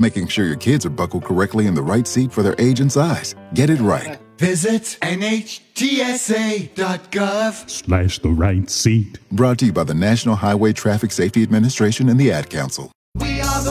making sure your kids are buckled correctly in the right seat for their age and size. Get it right. Visit NHTSA.gov/the right seat. Brought to you by the National Highway Traffic Safety Administration and the Ad Council.